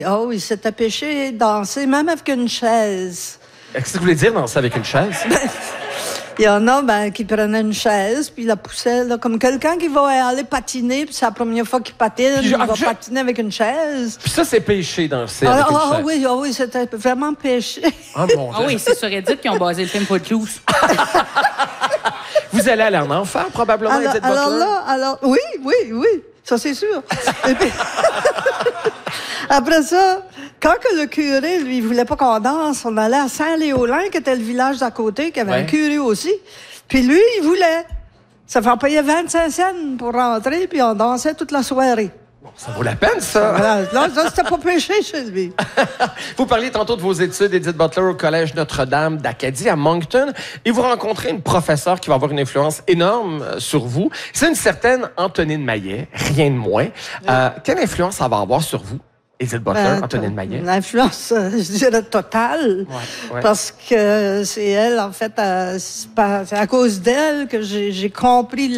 Oh, il s'était pêché, danser, même avec une chaise. Qu'est-ce que vous voulez dire, danser avec une chaise? Il y en a qui prenaient une chaise, puis la poussaient, là, comme quelqu'un qui va aller patiner, puis c'est la première fois qu'il patine, il va patiner avec une chaise. Puis ça, c'est péché, danser avec une chaise. Oui, c'était vraiment péché. Oh, mon Dieu. Ah oui, c'est sur Reddit qu'ils ont basé le film Footloose. Vous allez aller en enfer, probablement, Edith Butler? Oui, ça c'est sûr. Et puis, après ça, quand que le curé, lui, il voulait pas qu'on danse, on allait à Saint-Léolin, qui était le village d'à côté, qui avait un curé aussi. Puis lui, il voulait. Ça fait payer 25 cents pour rentrer, puis on dansait toute la soirée. Bon, ça vaut la peine, ça. Là, c'était pas péché chez lui. Vous parliez tantôt de vos études, Edith Butler, au Collège Notre-Dame d'Acadie, à Moncton, et vous rencontrez une professeure qui va avoir une influence énorme sur vous. C'est une certaine Antonine Maillet, rien de moins. Quelle influence ça va avoir sur vous, Edith Butler, Antonine Maillet? L'influence, je dirais, totale. Ouais. Parce que c'est elle, en fait, c'est à cause d'elle que j'ai compris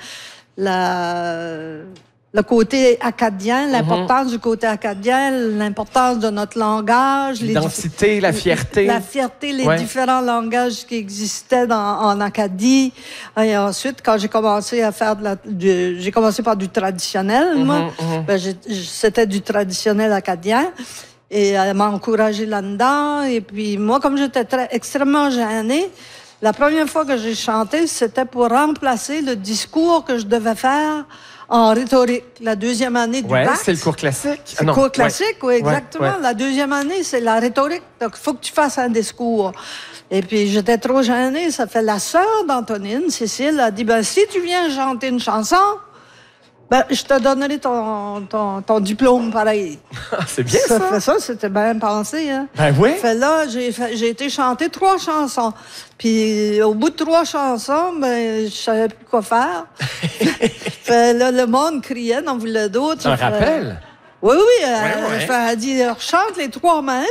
le côté acadien, l'importance du côté acadien, l'importance de notre langage. L'identité, la fierté. La fierté, les différents langages qui existaient en Acadie. Et ensuite, quand j'ai commencé à faire j'ai commencé par du traditionnel, moi. C'était du traditionnel acadien. Et elle m'a encouragée là-dedans. Et puis, moi, comme j'étais extrêmement gênée, la première fois que j'ai chanté, c'était pour remplacer le discours que je devais faire en rhétorique, la deuxième année du bac. C'est le cours classique. C'est le cours classique, oui, exactement. Ouais. La deuxième année, c'est la rhétorique. Donc, il faut que tu fasses un discours. Et puis, j'étais trop gênée. Ça fait la sœur d'Antonine, Cécile, a dit, si tu viens chanter une chanson, je te donnerai ton diplôme pareil. C'est bien, ça. Ça, c'était bien pensé, hein. Ben oui. Fait là, j'ai été chanter 3 chansons. Puis, au bout de 3 chansons, je savais plus quoi faire. Fait là, le monde criait, n'en voulait d'autres. Un rappel? Oui. Elle a dit, chante les 3 même.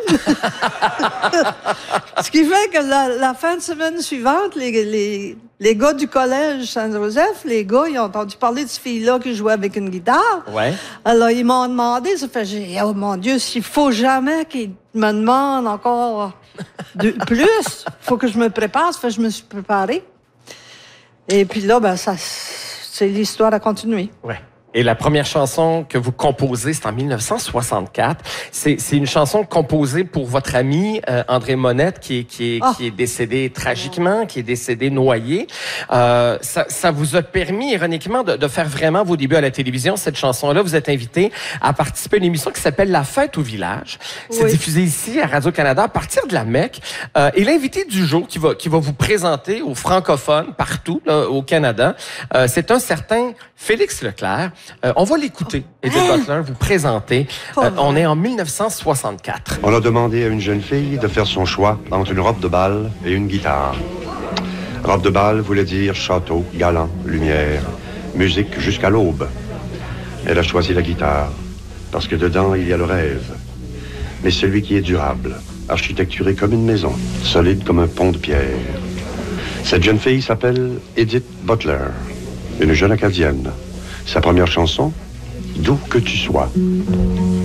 Ce qui fait que la fin de semaine suivante, les gars du collège Saint-Joseph, les gars, ils ont entendu parler de cette fille-là qui jouait avec une guitare. Ouais. Alors, ils m'ont demandé, ça fait, oh mon Dieu, s'il faut jamais qu'ils me demandent encore plus, faut que je me prépare. Ça fait, je me suis préparée. Et puis là, c'est l'histoire à continuer. Ouais. Et la première chanson que vous composez, c'est en 1964. C'est une chanson composée pour votre ami André Monette, qui est décédé tragiquement, qui est décédé noyé. Ça vous a permis, ironiquement, de faire vraiment vos débuts à la télévision. Cette chanson-là, vous êtes invité à participer à une émission qui s'appelle La Fête au village. C'est diffusé ici à Radio-Canada à partir de la Mecque. Et l'invité du jour qui va vous présenter aux francophones partout là, au Canada, c'est un certain Félix Leclerc. On va l'écouter, Edith Butler, vous présenter. On est en 1964. On a demandé à une jeune fille de faire son choix entre une robe de bal et une guitare. Robe de bal voulait dire château, galant, lumière, musique jusqu'à l'aube. Elle a choisi la guitare, parce que dedans, il y a le rêve. Mais celui qui est durable, architecturé comme une maison, solide comme un pont de pierre. Cette jeune fille s'appelle Edith Butler, une jeune Acadienne. Sa première chanson, D'où que tu sois.